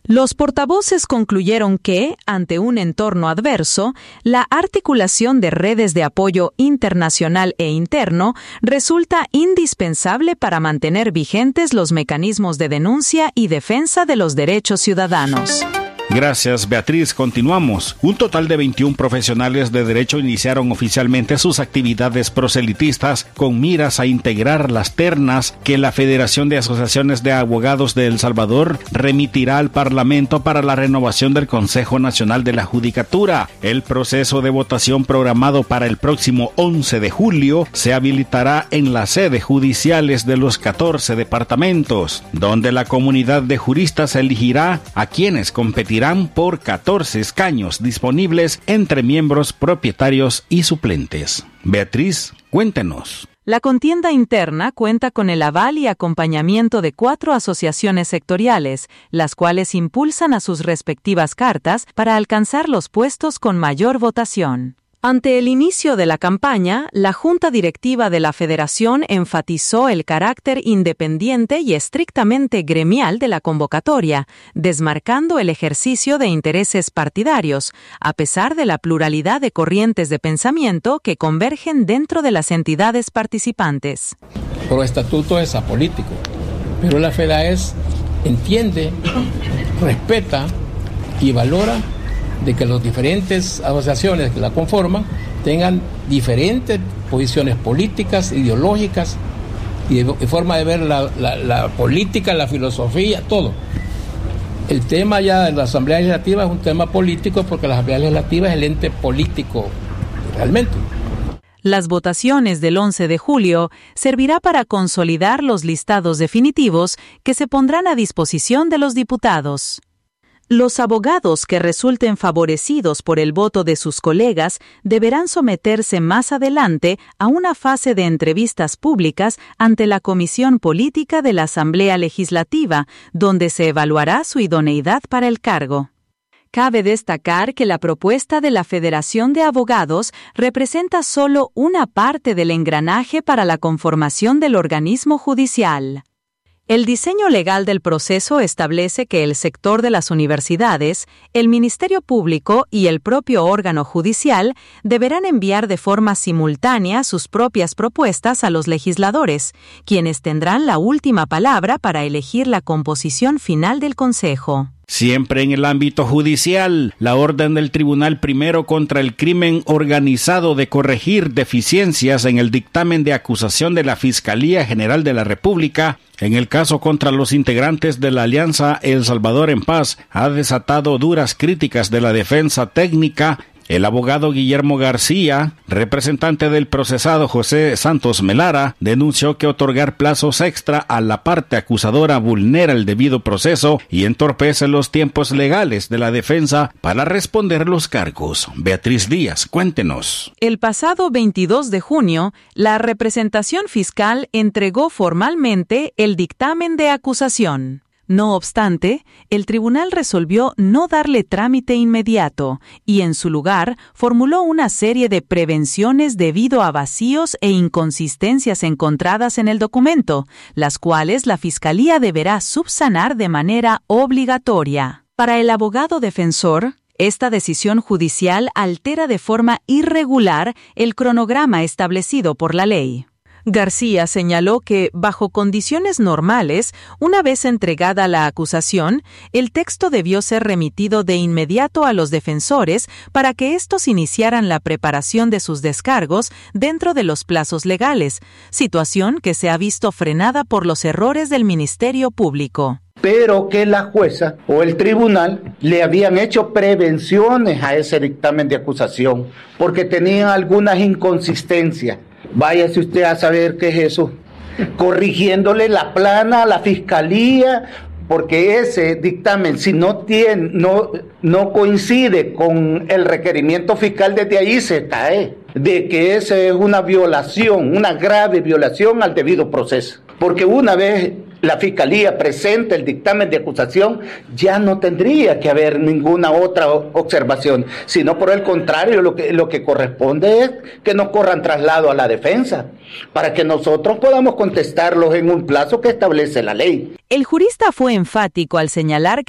Los portavoces concluyeron que, ante un entorno adverso, la articulación de redes de apoyo internacional e interno resulta indispensable para mantener vigentes los mecanismos de denuncia y defensa de los derechos ciudadanos. Gracias, Beatriz. Continuamos. Un total de 21 profesionales de derecho iniciaron oficialmente sus actividades proselitistas con miras a integrar las ternas que la Federación de Asociaciones de Abogados de El Salvador remitirá al Parlamento para la renovación del Consejo Nacional de la Judicatura. El proceso de votación programado para el próximo 11 de julio se habilitará en las sedes judiciales de los 14 departamentos, donde la comunidad de juristas elegirá a quienes competirán por 14 escaños disponibles entre miembros propietarios y suplentes. Beatriz, cuéntenos. La contienda interna cuenta con el aval y acompañamiento de 4 asociaciones sectoriales, las cuales impulsan a sus respectivas cartas para alcanzar los puestos con mayor votación. Ante el inicio de la campaña, la Junta Directiva de la Federación enfatizó el carácter independiente y estrictamente gremial de la convocatoria, desmarcando el ejercicio de intereses partidarios, a pesar de la pluralidad de corrientes de pensamiento que convergen dentro de las entidades participantes. Por estatuto es apolítico, pero la FEDAES entiende, respeta y valora de que las diferentes asociaciones que la conforman tengan diferentes posiciones políticas, ideológicas y de forma de ver la política, la filosofía, todo. El tema ya de la Asamblea Legislativa es un tema político porque la Asamblea Legislativa es el ente político realmente. Las votaciones del 11 de julio servirá para consolidar los listados definitivos que se pondrán a disposición de los diputados. Los abogados que resulten favorecidos por el voto de sus colegas deberán someterse más adelante a una fase de entrevistas públicas ante la Comisión Política de la Asamblea Legislativa, donde se evaluará su idoneidad para el cargo. Cabe destacar que la propuesta de la Federación de Abogados representa solo una parte del engranaje para la conformación del organismo judicial. El diseño legal del proceso establece que el sector de las universidades, el Ministerio Público y el propio órgano judicial deberán enviar de forma simultánea sus propias propuestas a los legisladores, quienes tendrán la última palabra para elegir la composición final del Consejo. Siempre en el ámbito judicial, la orden del Tribunal Primero contra el Crimen Organizado de corregir deficiencias en el dictamen de acusación de la Fiscalía General de la República en el caso contra los integrantes de la Alianza El Salvador en Paz ha desatado duras críticas de la defensa técnica. El abogado Guillermo García, representante del procesado José Santos Melara, denunció que otorgar plazos extra a la parte acusadora vulnera el debido proceso y entorpece los tiempos legales de la defensa para responder los cargos. Beatriz Díaz, cuéntenos. El pasado 22 de junio, la representación fiscal entregó formalmente el dictamen de acusación. No obstante, el tribunal resolvió no darle trámite inmediato y, en su lugar, formuló una serie de prevenciones debido a vacíos e inconsistencias encontradas en el documento, las cuales la Fiscalía deberá subsanar de manera obligatoria. Para el abogado defensor, esta decisión judicial altera de forma irregular el cronograma establecido por la ley. García señaló que, bajo condiciones normales, una vez entregada la acusación, el texto debió ser remitido de inmediato a los defensores para que éstos iniciaran la preparación de sus descargos dentro de los plazos legales, situación que se ha visto frenada por los errores del Ministerio Público. Pero que la jueza o el tribunal le habían hecho prevenciones a ese dictamen de acusación porque tenían algunas inconsistencias. Váyase usted a saber qué es eso, corrigiéndole la plana a la fiscalía, porque ese dictamen, si no coincide con el requerimiento fiscal, desde ahí se cae, de que esa es una violación, una grave violación al debido proceso. Porque una vez la Fiscalía presenta el dictamen de acusación, ya no tendría que haber ninguna otra observación, sino por el contrario, lo que corresponde es que nos corran traslado a la defensa, para que nosotros podamos contestarlos en un plazo que establece la ley. El jurista fue enfático al señalar